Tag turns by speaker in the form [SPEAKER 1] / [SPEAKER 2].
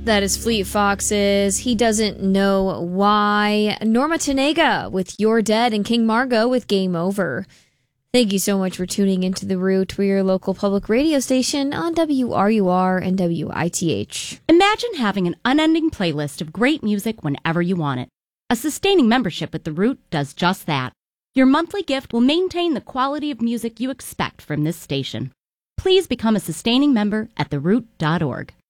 [SPEAKER 1] That is Fleet Foxes. He Doesn't Know Why. Norma Tanega with You're Dead, and King Margo with Game Over. Thank you so much for tuning into The Root. We're your local public radio station on WRUR and WITH.
[SPEAKER 2] Imagine having an unending playlist of great music whenever you want it. A sustaining membership with The Root does just that. Your monthly gift will maintain the quality of music you expect from this station. Please become a sustaining member at theroot.org.